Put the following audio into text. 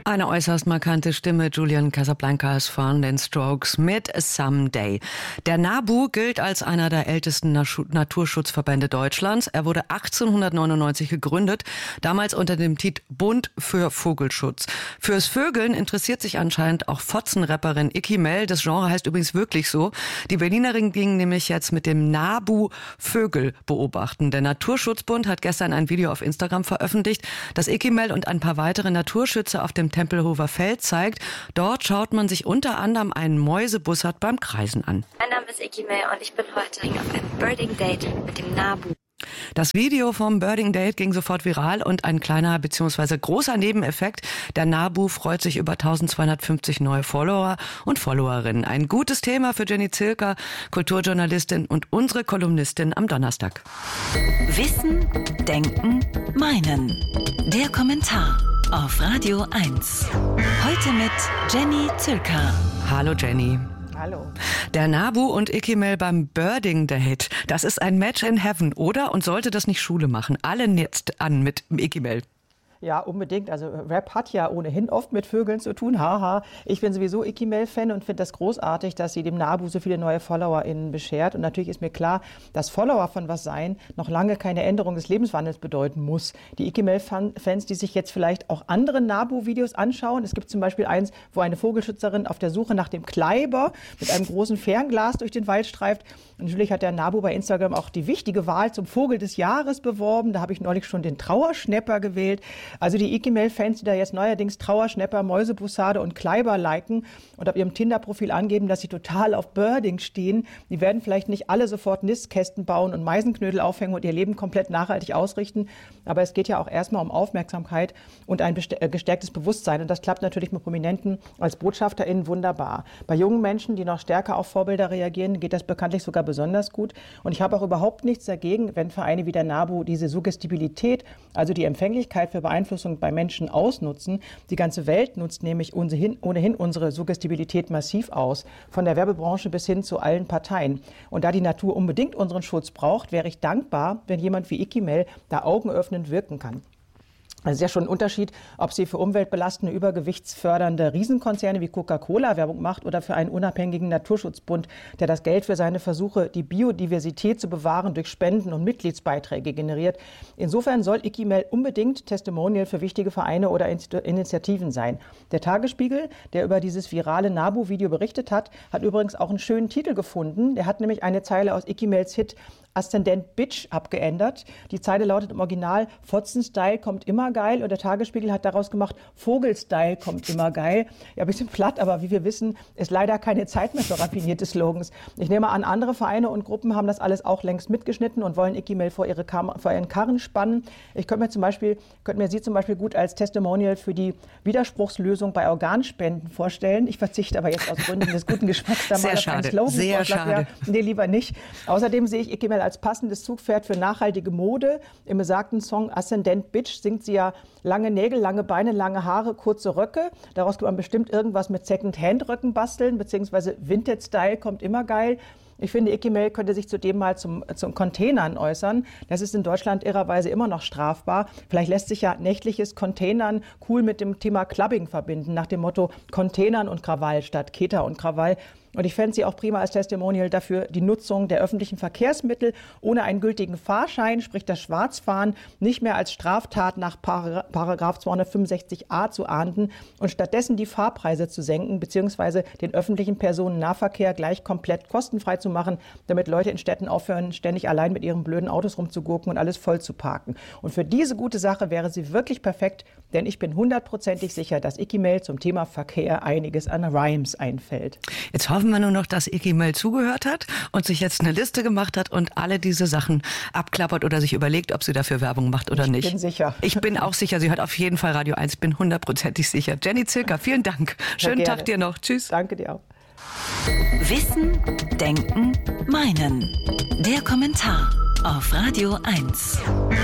Eine äußerst markante Stimme, Julian Casablancas von den Strokes mit Someday. Der NABU gilt als einer der ältesten Naturschutzverbände Deutschlands. Er wurde 1899 gegründet, damals unter dem Titel Bund für Vogelschutz. Fürs Vögeln interessiert sich anscheinend auch Fotzenrapperin Icky Mell. Das Genre heißt übrigens wirklich so. Die Berlinerin ging nämlich jetzt mit dem NABU Vögel beobachten. Der Naturschutzbund hat gestern ein Video auf Instagram veröffentlicht, das Icky Mell und ein paar weitere Naturschützer auf dem Tempelhofer Feld zeigt. Dort schaut man sich unter anderem einen Mäusebussard beim Kreisen an. Mein Name ist Icky Mell und ich bin heute auf einem Birding Date mit dem NABU. Das Video vom Birding Date ging sofort viral und ein kleiner bzw. großer Nebeneffekt. Der NABU freut sich über 1250 neue Follower und Followerinnen. Ein gutes Thema für Jenny Zilker, Kulturjournalistin und unsere Kolumnistin am Donnerstag. Wissen, Denken, Meinen. Der Kommentar auf Radio 1. Heute mit Jenny Zilker. Hallo Jenny. Hallo. Der NABU und Icky Mell beim Birding Date. Das ist ein Match in Heaven, oder? Und sollte das nicht Schule machen? Alle jetzt an mit Icky Mell. Ja, unbedingt. Also Rap hat ja ohnehin oft mit Vögeln zu tun. Haha. Ich bin sowieso Icky Mell-Fan und finde das großartig, dass sie dem NABU so viele neue FollowerInnen beschert. Und natürlich ist mir klar, dass Follower von was sein noch lange keine Änderung des Lebenswandels bedeuten muss. Die Icky Mell-Fans, die sich jetzt vielleicht auch andere NABU-Videos anschauen. Es gibt zum Beispiel eins, wo eine Vogelschützerin auf der Suche nach dem Kleiber mit einem großen Fernglas durch den Wald streift. Und natürlich hat der NABU bei Instagram auch die wichtige Wahl zum Vogel des Jahres beworben. Da habe ich neulich schon den Trauerschnäpper gewählt. Also die Icky Mell-Fans, die da jetzt neuerdings Trauerschnäpper, Mäusebussarde und Kleiber liken und auf ihrem Tinder-Profil angeben, dass sie total auf Birding stehen, die werden vielleicht nicht alle sofort Nistkästen bauen und Meisenknödel aufhängen und ihr Leben komplett nachhaltig ausrichten. Aber es geht ja auch erstmal um Aufmerksamkeit und ein gestärktes Bewusstsein. Und das klappt natürlich mit Prominenten als BotschafterInnen wunderbar. Bei jungen Menschen, die noch stärker auf Vorbilder reagieren, geht das bekanntlich sogar besonders gut. Und ich habe auch überhaupt nichts dagegen, wenn Vereine wie der NABU diese Suggestibilität, also die Empfänglichkeit für Beeinflussung bei Menschen ausnutzen. Die ganze Welt nutzt nämlich ohnehin unsere Suggestibilität massiv aus, von der Werbebranche bis hin zu allen Parteien. Und da die Natur unbedingt unseren Schutz braucht, wäre ich dankbar, wenn jemand wie Icky Mell da augenöffnend wirken kann. Es ist ja schon ein Unterschied, ob sie für umweltbelastende, übergewichtsfördernde Riesenkonzerne wie Coca-Cola Werbung macht oder für einen unabhängigen Naturschutzbund, der das Geld für seine Versuche, die Biodiversität zu bewahren, durch Spenden und Mitgliedsbeiträge generiert. Insofern soll Icky Mell unbedingt Testimonial für wichtige Vereine oder Initiativen sein. Der Tagesspiegel, der über dieses virale NABU-Video berichtet hat, hat übrigens auch einen schönen Titel gefunden. Der hat nämlich eine Zeile aus Icky Mells Hit Aszendent Bitch abgeändert. Die Zeile lautet im Original: Fotzen-Style kommt immer geil, und der Tagesspiegel hat daraus gemacht: Vogel-Style kommt immer geil. Ja, ein bisschen platt, aber wie wir wissen, ist leider keine Zeit mehr für raffinierte Slogans. Ich nehme an, andere Vereine und Gruppen haben das alles auch längst mitgeschnitten und wollen Icky Mell vor ihren Karren spannen. Ich könnte mir sie zum Beispiel gut als Testimonial für die Widerspruchslösung bei Organspenden vorstellen. Ich verzichte aber jetzt aus Gründen des guten Geschmacks da mal auf einen Slogan. Sehr schade. Nee, lieber nicht. Außerdem sehe ich Icky Mell als passendes Zugpferd für nachhaltige Mode. Im besagten Song Aszendent Bitch singt sie ja: lange Nägel, lange Beine, lange Haare, kurze Röcke. Daraus kann man bestimmt irgendwas mit Second-Hand-Röcken basteln, beziehungsweise Vintage-Style kommt immer geil. Ich finde, Icky Mell könnte sich zudem mal zum Containern äußern. Das ist in Deutschland irrerweise immer noch strafbar. Vielleicht lässt sich ja nächtliches Containern cool mit dem Thema Clubbing verbinden, nach dem Motto Containern und Krawall statt Keter und Krawall. Und ich fände sie auch prima als Testimonial dafür, die Nutzung der öffentlichen Verkehrsmittel ohne einen gültigen Fahrschein, sprich das Schwarzfahren, nicht mehr als Straftat nach Paragraph 265a zu ahnden und stattdessen die Fahrpreise zu senken, beziehungsweise den öffentlichen Personennahverkehr gleich komplett kostenfrei zu machen, damit Leute in Städten aufhören, ständig allein mit ihren blöden Autos rumzugurken und alles voll zu parken. Und für diese gute Sache wäre sie wirklich perfekt, denn ich bin 100%ig sicher, dass Icky Mell zum Thema Verkehr einiges an Rhymes einfällt. Jetzt hoffen wir nur noch, dass Icky Mell zugehört hat und sich jetzt eine Liste gemacht hat und alle diese Sachen abklappert oder sich überlegt, ob sie dafür Werbung macht oder nicht. Ich bin sicher. Ich bin auch sicher. Sie hört auf jeden Fall Radio 1. Bin 100%ig sicher. Jenny Zilker, vielen Dank. Schönen Tag dir noch. Tschüss. Danke dir auch. Wissen, Denken, Meinen. Der Kommentar auf Radio 1.